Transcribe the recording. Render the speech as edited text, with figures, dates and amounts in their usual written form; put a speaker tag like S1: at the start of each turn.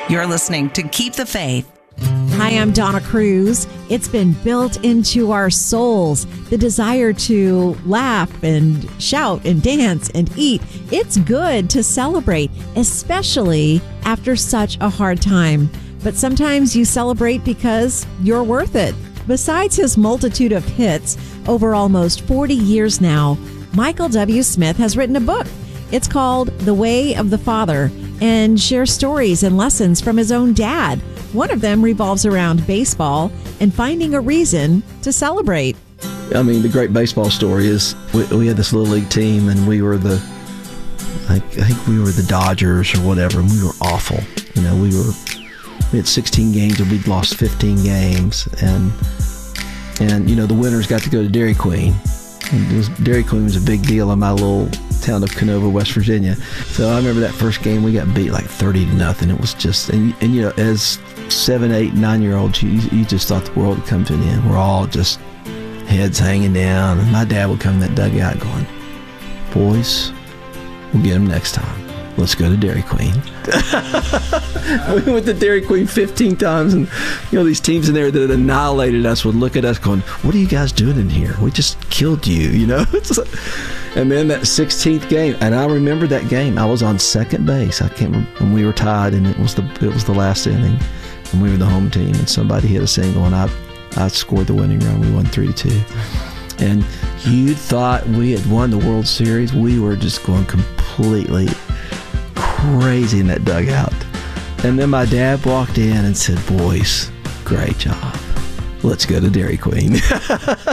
S1: You're listening to Keep the Faith.
S2: Hi, I'm Donna Cruz. It's been built into our souls, the desire to laugh and shout and dance and eat. It's good to celebrate, especially after such a hard time. But sometimes you celebrate because you're worth it. Besides his multitude of hits over almost 40 years now, Michael W. Smith has written a book. It's called The Way of the Father and shares stories and lessons from his own dad. One of them revolves around baseball and finding a reason to celebrate.
S3: I mean, the great baseball story is we had this little league team, and we were I think we were the Dodgers or whatever, and we were awful. You know, we had 16 games and we'd lost 15 games, and you know, the winners got to go to Dairy Queen. And Dairy Queen was a big deal in my little town of Canova, West Virginia. So I remember that first game we got beat like 30-0. It was just, and you know, as 7, 8, 9-year-olds, you just thought the world had come to an end. We're all just heads hanging down, and my dad would come in that dugout going, "Boys, we'll get them next time. Let's go to Dairy Queen." We went to Dairy Queen 15 times, and you know, these teams in there that annihilated us would look at us going, "What are you guys doing in here? We just killed you," you know? And then that 16th game, and I remember that game. I was on second base. I can't remember, and we were tied, and it was the last inning, and we were the home team, and somebody hit a single, and I scored the winning run. We won 3-2. And you thought we had won the World Series. We were just going completely crazy in that dugout. And then my dad walked in and said, "Boys, great job. Let's go to Dairy Queen."